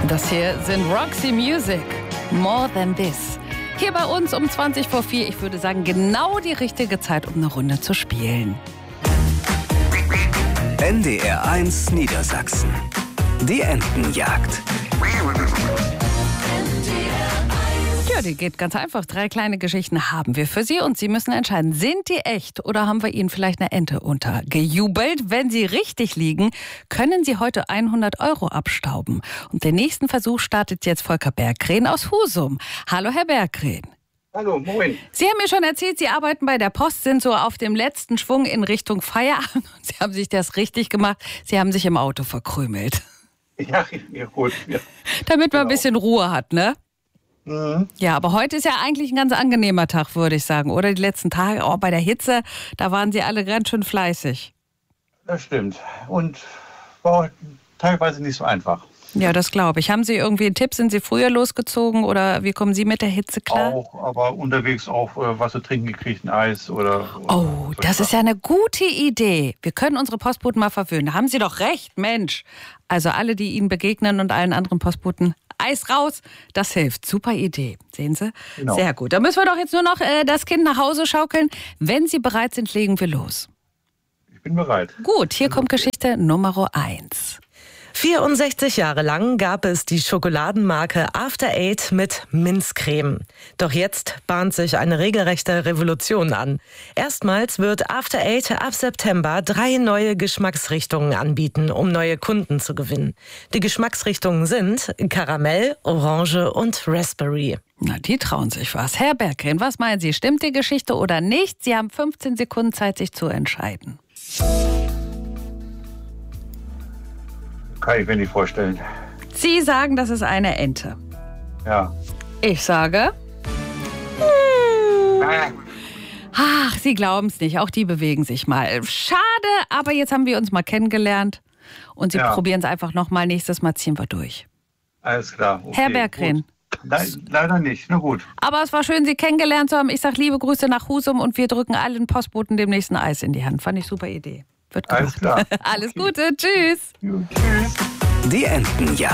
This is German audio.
Das hier sind Roxy Music, More Than This. Hier bei uns um 20 vor 4, ich würde sagen, genau die richtige Zeit, um eine Runde zu spielen. NDR 1 Niedersachsen. Die Entenjagd. Ja, die geht ganz einfach. 3 kleine Geschichten haben wir für Sie und Sie müssen entscheiden, sind die echt oder haben wir Ihnen vielleicht eine Ente untergejubelt? Wenn Sie richtig liegen, können Sie heute 100 € abstauben. Und den nächsten Versuch startet jetzt Volker Berggren aus Husum. Hallo, Herr Berggren. Hallo, moin. Sie haben mir schon erzählt, Sie arbeiten bei der Post, sind so auf dem letzten Schwung in Richtung Feierabend. Sie haben sich das richtig gemacht. Sie haben sich im Auto verkrümelt. Ja, gut. Ja. Damit man ein bisschen Ruhe hat, ne? Mhm. Ja, aber heute ist ja eigentlich ein ganz angenehmer Tag, würde ich sagen. Oder die letzten Tage, auch bei der Hitze, da waren Sie alle ganz schön fleißig. Das stimmt. Und war teilweise nicht so einfach. Ja, das glaube ich. Haben Sie irgendwie einen Tipp? Sind Sie früher losgezogen oder wie kommen Sie mit der Hitze klar? Auch, aber unterwegs auch was zu trinken gekriegt, ein Eis oder Oh, das ist ja eine gute Idee. Wir können unsere Postboten mal verwöhnen. Da haben Sie doch recht, Mensch. Also alle, die Ihnen begegnen und allen anderen Postboten, Eis raus, das hilft. Super Idee. Sehen Sie? Genau. Sehr gut. Dann müssen wir doch jetzt nur noch das Kind nach Hause schaukeln. Wenn Sie bereit sind, legen wir los. Ich bin bereit. Gut, hier kommt Geschichte Nummer 1. 64 Jahre lang gab es die Schokoladenmarke After Eight mit Minzcreme. Doch jetzt bahnt sich eine regelrechte Revolution an. Erstmals wird After Eight ab September 3 neue Geschmacksrichtungen anbieten, um neue Kunden zu gewinnen. Die Geschmacksrichtungen sind Karamell, Orange und Raspberry. Na, die trauen sich was. Herr Berggren, was meinen Sie? Stimmt die Geschichte oder nicht? Sie haben 15 Sekunden Zeit, sich zu entscheiden. Kann ich mir nicht vorstellen. Sie sagen, das ist eine Ente. Ja. Ich sage... Ah, Ach, Sie glauben es nicht. Auch die bewegen sich mal. Schade, aber jetzt haben wir uns mal kennengelernt. Und Sie Ja. probieren es einfach nochmal. Nächstes Mal ziehen wir durch. alles klar. Okay, Herr Berggren. gut. Leider nicht. Na gut. Aber es war schön, Sie kennengelernt zu haben. Ich sage liebe Grüße nach Husum und wir drücken allen Postboten demnächst ein Eis in die Hand. Fand ich super Idee. Wird gemacht. Alles klar. Alles Okay. Gute. Tschüss. Gut, tschüss. Die Entenjagd.